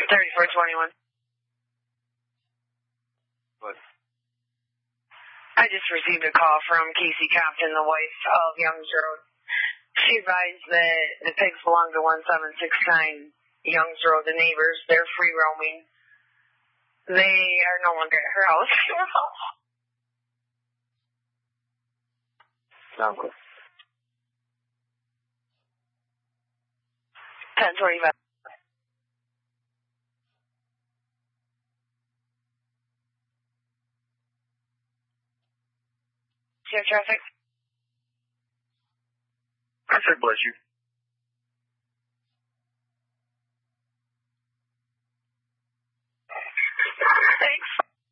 3421. What? I just received a call from Casey Compton, the wife of Youngs Road. She advised that the pigs belong to 1769 Youngs Road, the neighbors. They're free roaming. They are no longer at her house. Sound clear. 1025. Traffic. I said bless you.